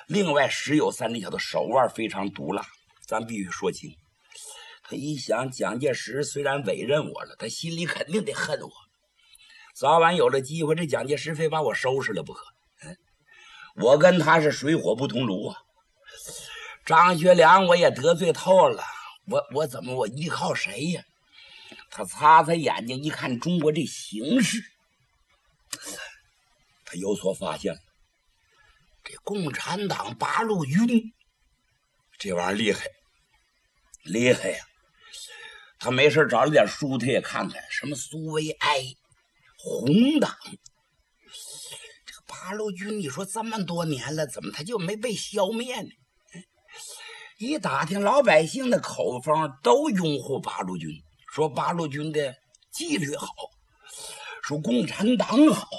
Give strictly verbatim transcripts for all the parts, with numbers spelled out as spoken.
另外，石有三这小子手腕非常毒辣，咱必须说清。他一想，蒋介石虽然委任我了，他心里肯定得恨我。早晚有了机会，这蒋介石非把我收拾了不可。嗯，我跟他是水火不同炉啊。张学良我也得罪透了，我我怎么我依靠谁呀？他擦擦眼睛一看中国这形势，他有所发现了。这共产党八路军这玩意儿厉害，厉害呀！他没事找了点书，他也看看，什么苏维埃、红党。这个八路军，你说这么多年了，怎么他就没被消灭呢？一打听，老百姓的口风都拥护八路军，说八路军的纪律好，说共产党好。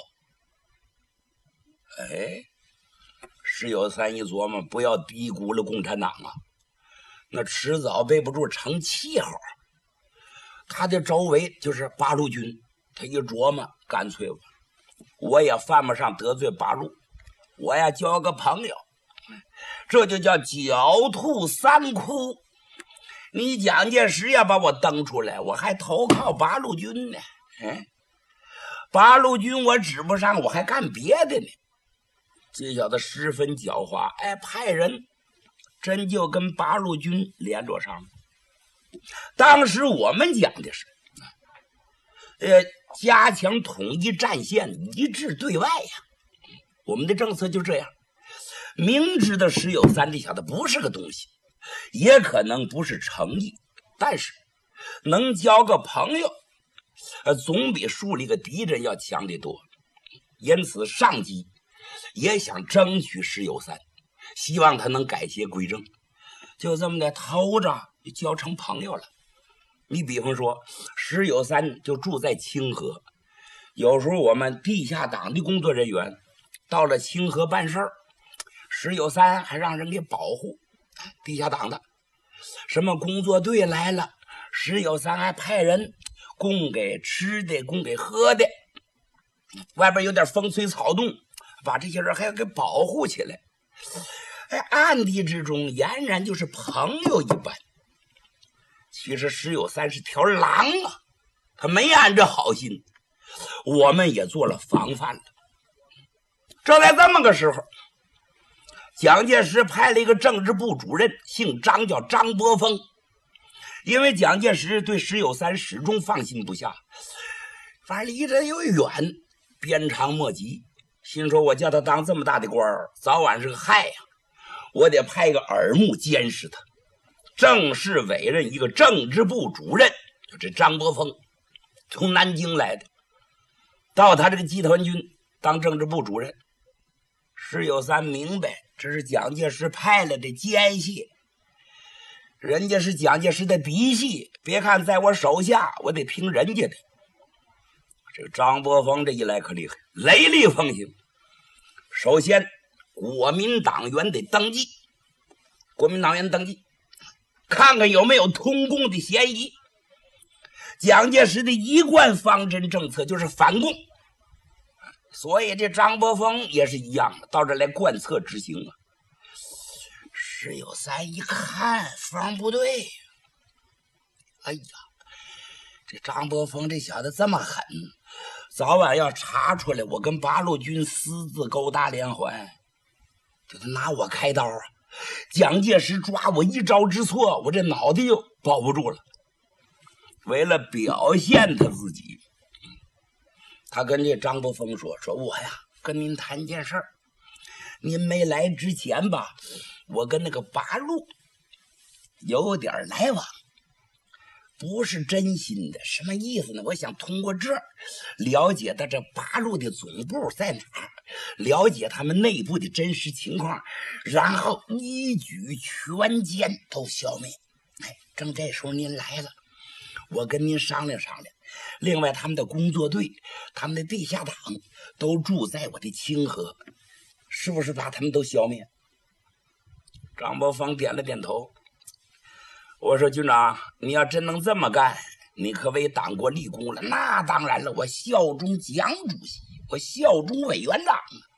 哎，石有三一琢磨，不要低估了共产党啊，那迟早背不住成气候。他的周围就是八路军，他一琢磨，干脆吧，我也犯不上得罪八路，我呀交个朋友，这就叫狡兔三窟。你蒋介石要把我蹬出来，我还投靠八路军呢。嗯，八路军我指不上，我还干别的呢。这小子十分狡猾，哎，派人真就跟八路军联络上了。当时我们讲的是，呃，加强统一战线，一致对外呀。我们的政策就这样。明知道石有三这小子不是个东西，也可能不是诚意，但是能交个朋友，呃，总比树立个敌人要强得多。因此，上级也想争取石有三，希望他能改邪归正。就这么的偷着就交成朋友了。你比方说，石有三就住在清河，有时候我们地下党的工作人员到了清河办事儿，石有三还让人给保护。地下党的什么工作队来了，石有三还派人供给吃的，供给喝的。外边有点风吹草动，把这些人还要给保护起来。哎，暗地之中俨然就是朋友一般。其实石有三是条狼啊，他没安着好心，我们也做了防范了。正在这么个时候，蒋介石派了一个政治部主任，姓张，叫张伯峰。因为蒋介石对石有三始终放心不下，反正离着又远，鞭长莫及，心说我叫他当这么大的官儿，早晚是个害呀，我得派个耳目监视他。正式委任一个政治部主任，就这张伯峰，从南京来的，到他这个集团军当政治部主任。石有三明白这是蒋介石派来的奸细，人家是蒋介石的嫡系，别看在我手下，我得听人家的。这个张伯峰这一来可厉害，雷厉风行。首先，国民党员得登记，国民党员登记，看看有没有通共的嫌疑。蒋介石的一贯方针政策就是反共，所以这张伯峰也是一样的，到这来贯彻执行啊。石有三一看风不对，哎呀，这张伯峰这小子这么狠，早晚要查出来我跟八路军私自勾搭连环，就得拿我开刀啊！蒋介石抓我一招之错，我这脑袋就保不住了。为了表现他自己，他跟这张伯峰说：“说我呀，跟您谈件事儿。您没来之前吧，我跟那个八路有点来往，不是真心的。什么意思呢？我想通过这儿了解到这八路的总部在哪儿，了解他们内部的真实情况，然后一举全歼都消灭。哎，正这时候您来了，我跟您商量商量。另外，他们的工作队、他们的地下党都住在我的清河，是不是把他们都消灭？”张伯峰点了点头。我说：“军长，你要真能这么干，你可为党国立功了。那当然了，我效忠蒋主席，我效忠委员长啊。